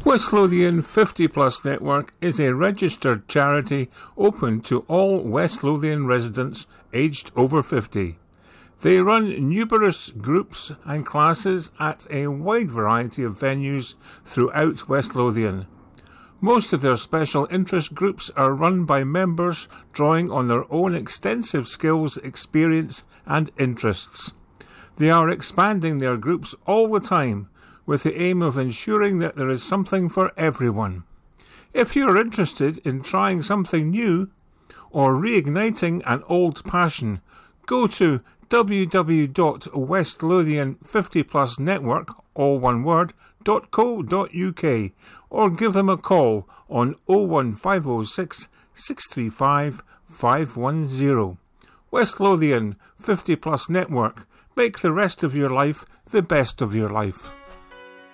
West Lothian 50 Plus Network is a registered charity open to all West Lothian residents aged over 50. They run numerous groups and classes at a wide variety of venues throughout West Lothian. Most of their special interest groups are run by members drawing on their own extensive skills, experience and interests. They are expanding their groups all the time, with the aim of ensuring that there is something for everyone. If you are interested in trying something new or reigniting an old passion, go to www.westlothian50plusnetwork, all one word, .co.uk or give them a call on 01506 635 510. West Lothian 50 Plus Network. Make the rest of your life the best of your life.